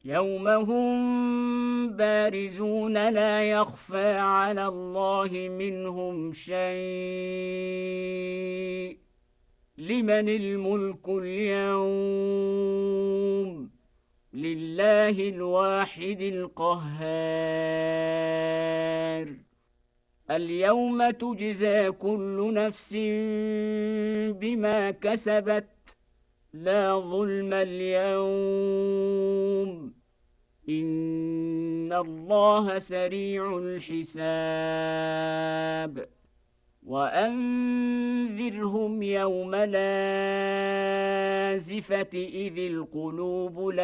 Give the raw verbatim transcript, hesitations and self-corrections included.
يوم هم بارزون لا يخفى على الله منهم شيء لمن الملك اليوم لله الواحد القهار اليوم تجزى كل نفس بما كسبت لا ظلم اليوم إن الله سريع الحساب وأنذرهم يوم الآزفة إذ القلوب